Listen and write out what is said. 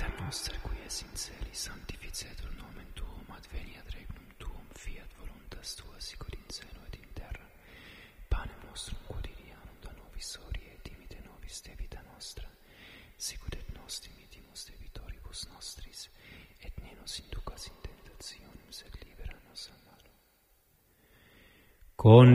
Pater noster, qui es in celi, sanctificetur nomen tuum, adveniat regnum tuum, fiat voluntas tua, sicut in cielo et in terra. Panem nostrum quotidianum da nobis hodie, et dimite nobis debita nostra, sicut et nos dimittimus debitoribus nostris, et ne nos inducas in tentationem, sed libera nos a malo.